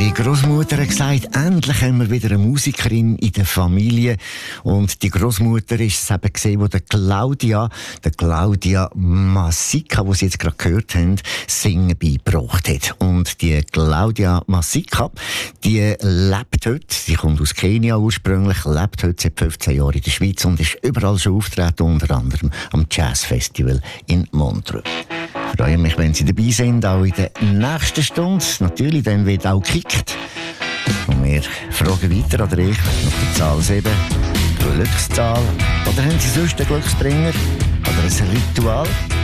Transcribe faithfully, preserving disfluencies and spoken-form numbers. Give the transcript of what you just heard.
Die Großmutter hat gesagt, endlich haben wir wieder eine Musikerin in der Familie. Und die Großmutter ist es eben gesehen, wo der Claudia, der Claudia Masika, die Sie jetzt gerade gehört haben, Singen beigebracht hat. Und die Claudia Masika, die lebt heute, sie kommt aus Kenia ursprünglich, lebt heute seit fünfzehn Jahren in der Schweiz und ist überall schon auftreten, unter anderem am Jazzfestival in Montreux. Ich freue mich, wenn Sie dabei sind, auch in der nächsten Stunde. Natürlich, dann wird auch gekickt. Und wir fragen weiter an euch nach der Zahl sieben, die Glückszahl. Oder haben Sie sonst einen Glücksbringer? Oder ein Ritual?